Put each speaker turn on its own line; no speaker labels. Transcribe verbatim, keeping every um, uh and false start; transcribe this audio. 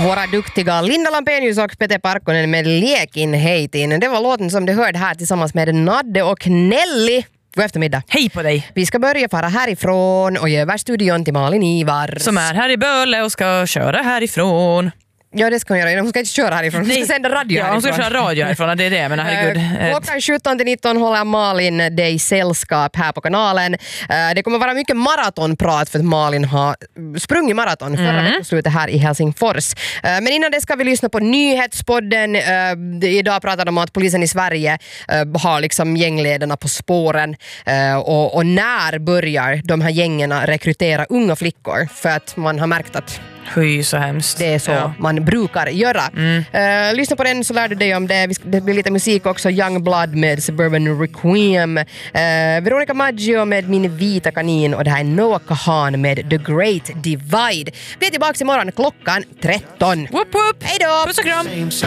Våra duktiga Linda Lampenius och Peter Parkkonen med Lekin Heitin. Det var låten som du hörde här tillsammans med Nadde och Nelly. God eftermiddag.
Hej på dig.
Vi ska börja fara härifrån och ge över studion till Malin Ivar.
Som är här i Böle och ska köra härifrån.
Ja, det ska hon göra. Hon ska inte köra härifrån. Hon ska sända radio
ja,
härifrån.
Hon ska köra radio härifrån, det är det. Men herregud.
Klockan sjutton till nitton håller Malin dig sällskap här på kanalen. Det kommer vara mycket maratonprat för att Malin har sprungit maraton förra
mm.
veckoslutet här i Helsingfors. Men innan det ska vi lyssna på nyhetspodden. Idag pratar de om att polisen i Sverige har liksom gängledarna på spåren. Och, och när börjar de här gängerna rekrytera unga flickor? För att man har märkt att
Hej, så hemskt.
det är så
ja.
man brukar göra.
Mm.
Uh, lyssna på den så lär du dig om det. Det blir lite musik också. Young Blood med Suburban Requiem. Uh, Veronica Maggio med Min vita kanin. Och det här är Noah Kahan med The Great Divide. Vi är tillbaka imorgon klockan tretton.
Whoop, whoop.
Hej då!
Puss och kram!